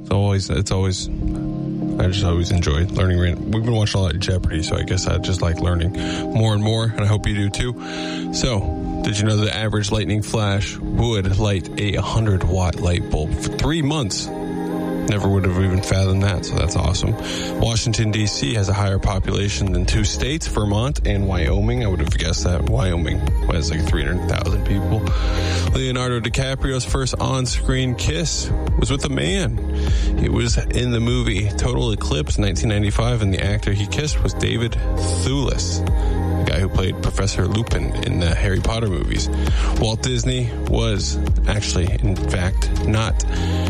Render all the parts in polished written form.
It's always. I just always enjoy learning. We've been watching a lot of Jeopardy, so I guess I just like learning more and more, and I hope you do too. So, did you know the average lightning flash would light a 100-watt light bulb for 3 months? Never would have even fathomed that, so that's awesome. Washington, D.C. has a higher population than 2 states, Vermont and Wyoming. I would have guessed that. Wyoming has like 300,000 people. Leonardo DiCaprio's first on-screen kiss was with a man. It was in the movie Total Eclipse 1995, and the actor he kissed was David Thewlis, the guy who played Professor Lupin in the Harry Potter movies. Walt Disney was actually, in fact, not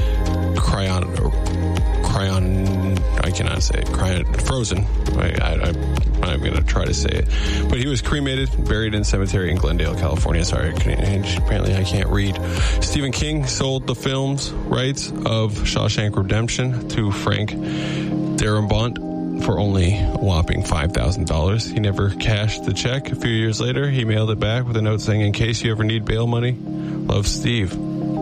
frozen. I'm going to try to say it. But he was cremated, buried in a cemetery in Glendale, California. Sorry, apparently I can't read. Stephen King sold the film's rights of Shawshank Redemption to Frank Darabont for only a whopping $5,000. He never cashed the check. A few years later, he mailed it back with a note saying, "In case you ever need bail money, love, Steve."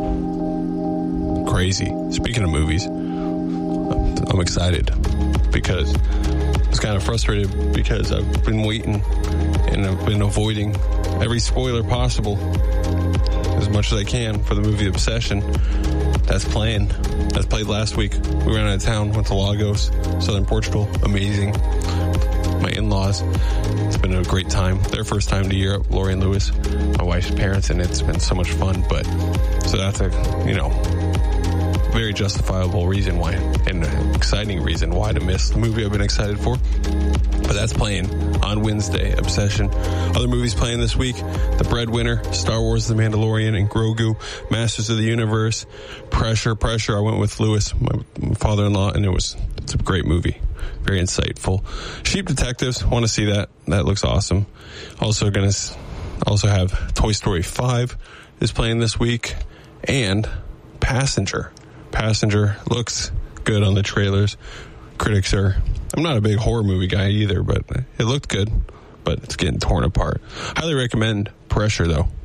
Crazy. Speaking of movies, I'm excited because I was kind of frustrated because I've been waiting and I've been avoiding every spoiler possible as much as I can for the movie Obsession. That's playing. That's played last week. We ran out of town, went to Lagos, southern Portugal. Amazing. My in-laws. It's been a great time. Their first time to Europe, Lori and Lewis, my wife's parents, and it's been so much fun. But so that's a, very justifiable reason why, and an exciting reason why to miss the movie I've been excited for. But that's playing on Wednesday, Obsession. Other movies playing this week: The Breadwinner, Star Wars The Mandalorian, and Grogu, Masters of the Universe, Pressure. I went with Lewis, my father-in-law, and it's a great movie. Very insightful. Sheep Detectives, want to see that. That looks awesome. Also have Toy Story 5 is playing this week, and Passenger looks good on the trailers. I'm not a big horror movie guy either, but it looked good, but it's getting torn apart. Highly recommend Pressure, though.